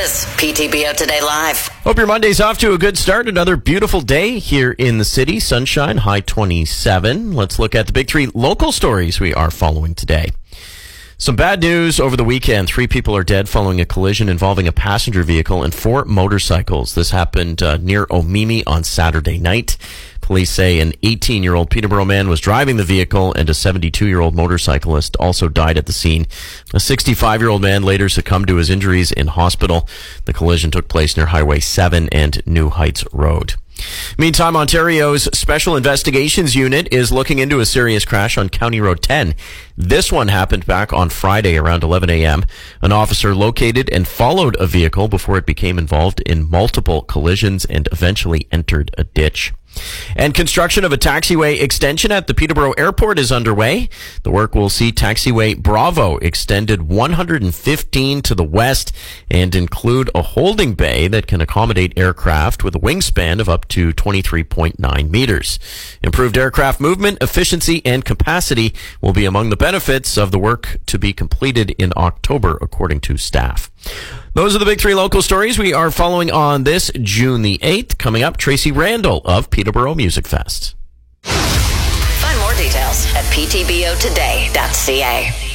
is PTBO Today Live. Hope your Monday's off to a good start. Another beautiful day here in the city. Sunshine, high 27. Let's look at the big three local stories we are following today. Some bad news over the weekend. 3 people are dead following a collision involving a passenger vehicle and 4 motorcycles. This happened near Omemee on Saturday night. Police say an 18-year-old Peterborough man was driving the vehicle and a 72-year-old motorcyclist also died at the scene. A 65-year-old man later succumbed to his injuries in hospital. The collision took place near Highway 7 and New Heights Road. Meantime, Ontario's Special Investigations Unit is looking into a serious crash on County Road 10. This one happened back on Friday around 11 a.m. An officer located and followed a vehicle before it became involved in multiple collisions and eventually entered a ditch. And construction of a taxiway extension at the Peterborough Airport is underway. The work will see taxiway Bravo extended 115 to the west and include a holding bay that can accommodate aircraft with a wingspan of up to 23.9 meters. Improved aircraft movement, efficiency, and capacity will be among the benefits of the work to be completed in October, according to staff. Those are the big three local stories we are following on this June the 8th. Coming up, Tracy Randall of Peterborough Music Fest. Find more details at ptbotoday.ca.